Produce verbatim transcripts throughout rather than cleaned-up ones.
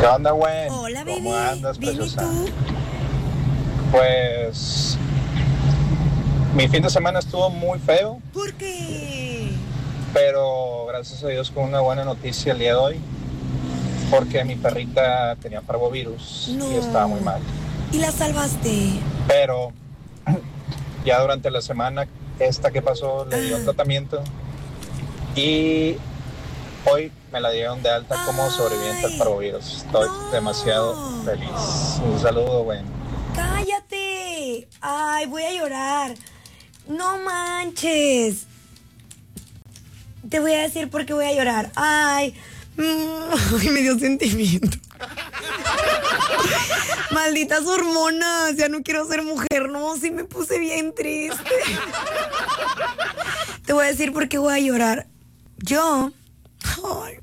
¿Qué onda, güey? Hola, bebé. ¿Cómo andas, ¿Bien y preciosa? tú? Pues mi fin de semana estuvo muy feo, ¿Por qué? pero gracias a Dios con una buena noticia el día de hoy, porque mi perrita tenía parvovirus No. y estaba muy mal. ¿Y la salvaste? Pero ya durante la semana esta que pasó le dio Ah. tratamiento y hoy me la dieron de alta como Ay, sobreviviente al parvovirus. Estoy no. demasiado feliz. Un saludo, güey. ¡Cállate! Ay, voy a llorar. No manches. Te voy a decir por qué voy a llorar. Ay, mm, ay, me dio sentimiento. Malditas hormonas, ya no quiero ser mujer, no, sí me puse bien triste. Te voy a decir por qué voy a llorar. Yo, ay,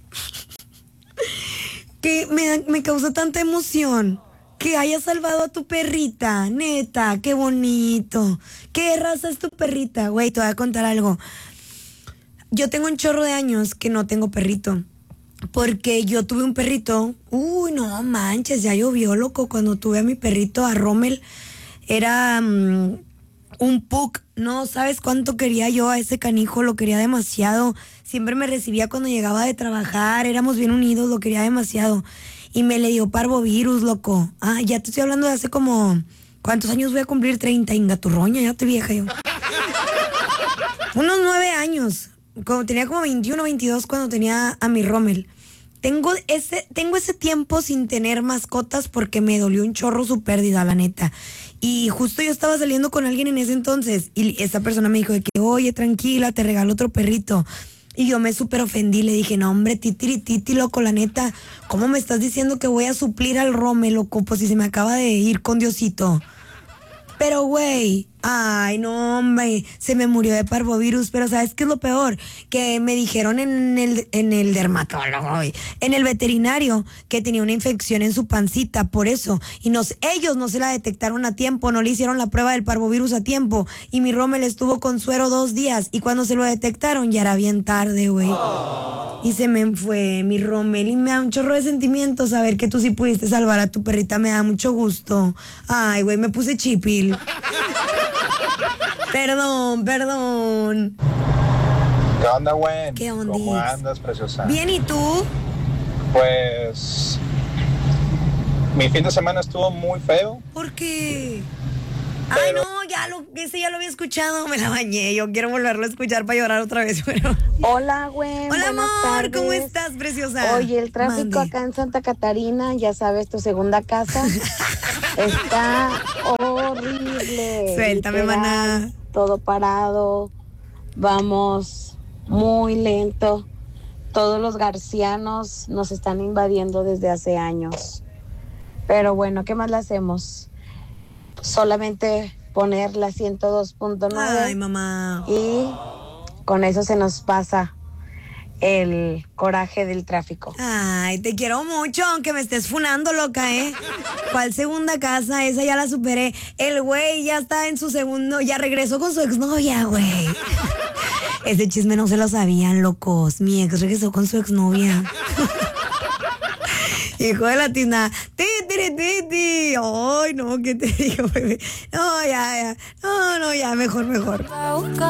que me, me causó tanta emoción que hayas salvado a tu perrita, neta, qué bonito. ¿Qué raza es tu perrita? Güey, te voy a contar algo. Yo tengo un chorro de años que no tengo perrito. Porque yo tuve un perrito. Uy, no manches, ya llovió, loco. Cuando tuve a mi perrito, a Rommel, era um, un pug. No sabes cuánto quería yo a ese canijo, lo quería demasiado. Siempre me recibía cuando llegaba de trabajar, éramos bien unidos, lo quería demasiado. Y me le dio parvovirus, loco. Ah, ya te estoy hablando de hace como... ¿Cuántos años voy a cumplir? treinta, ingaturroña, ya estoy vieja yo. Unos nueve años. Como tenía como veintiuno, veintidós cuando tenía a mi Rommel. Tengo ese, tengo ese tiempo sin tener mascotas porque me dolió un chorro su pérdida, la neta. Y justo yo estaba saliendo con alguien en ese entonces y esa persona me dijo de que, oye, tranquila, te regalo otro perrito. Y yo me súper ofendí, le dije, no, hombre, titiri, titi, loco, la neta, ¿cómo me estás diciendo que voy a suplir al Rommel, loco? Pues si se me acaba de ir con Diosito. Pero, güey, ay, no, hombre, se me murió de parvovirus, pero ¿sabes qué es lo peor? Que me dijeron en el, en el dermatólogo, güey, en el veterinario, que tenía una infección en su pancita, por eso, y nos, ellos no se la detectaron a tiempo, no le hicieron la prueba del parvovirus a tiempo, y mi Rommel estuvo con suero dos días, y cuando se lo detectaron ya era bien tarde, güey. Y se me fue mi Rommel y me da un chorro de sentimientos saber que tú sí pudiste salvar a tu perrita, me da mucho gusto. Ay, güey, me puse chipil. Perdón, perdón. ¿Qué onda, güey? ¿Qué ondis? ¿Cómo andas, preciosa? Bien, ¿y tú? Pues mi fin de semana estuvo muy feo. ¿Por qué? Pero... Ay, no, ya lo, ese ya lo había escuchado, me la bañé. Yo quiero volverlo a escuchar para llorar otra vez, pero... Hola, güey. Hola, amor, tardes. ¿cómo estás, preciosa? Oye, el tráfico Mande. acá en Santa Catarina, ya sabes, tu segunda casa, está horrible. Suéltame, Literal, maná. Todo parado, vamos muy lento. Todos los garcianos nos están invadiendo desde hace años. Pero bueno, ¿qué más le hacemos? Solamente poner la ciento dos punto nueve. Ay, mamá. Y con eso se nos pasa el coraje del tráfico. Ay, te quiero mucho, aunque me estés funando, loca, ¿eh? ¿Cuál segunda casa? Esa ya la superé. El güey ya está en su segundo, ya regresó con su exnovia, güey. Ese chisme no se lo sabían, locos. Mi ex regresó con su exnovia. Hijo de la tina. Titi, titi. Ay, no, ¿qué te digo, bebé? No, ya, ya. No, no, ya, mejor, mejor.